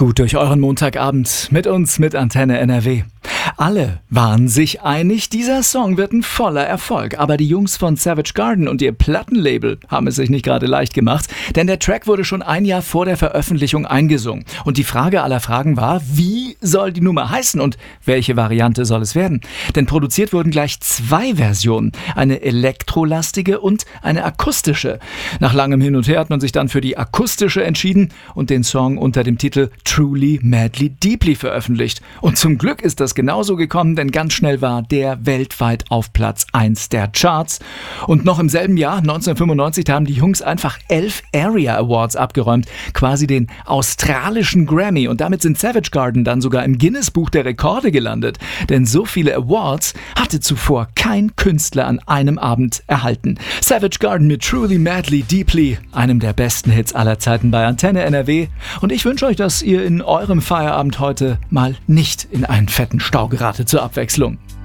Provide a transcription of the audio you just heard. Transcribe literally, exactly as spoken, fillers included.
Gut durch euren Montagabend mit uns, mit Antenne N R W. Alle waren sich einig, dieser Song wird ein voller Erfolg. Aber die Jungs von Savage Garden und ihr Plattenlabel haben es sich nicht gerade leicht gemacht, denn der Track wurde schon ein Jahr vor der Veröffentlichung eingesungen. Und die Frage aller Fragen war, wie soll die Nummer heißen und welche Variante soll es werden? Denn produziert wurden gleich zwei Versionen, eine elektrolastige und eine akustische. Nach langem Hin und Her hat man sich dann für die akustische entschieden und den Song unter dem Titel Truly, Madly, Deeply veröffentlicht. Und zum Glück ist das genauso gekommen, denn ganz schnell war der weltweit auf Platz eins der Charts. Und noch im selben Jahr, neunzehnhundertfünfundneunzig, haben die Jungs einfach elf Area Awards abgeräumt, quasi den australischen Grammy. Und damit sind Savage Garden dann sogar im Guinness-Buch der Rekorde gelandet. Denn so viele Awards hatte zuvor kein Künstler an einem Abend erhalten. Savage Garden mit Truly, Madly, Deeply, einem der besten Hits aller Zeiten bei Antenne N R W. Und ich wünsche euch, dass ihr in eurem Feierabend heute mal nicht in einen fetten Stau geratet zur Abwechslung.